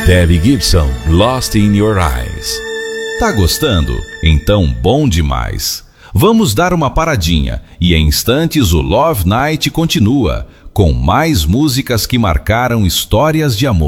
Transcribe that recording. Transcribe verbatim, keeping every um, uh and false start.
Debbie Gibson, Lost in Your Eyes. Tá gostando? Então bom demais. Vamos dar uma paradinha e em instantes o Love Night continua com mais músicas que marcaram histórias de amor.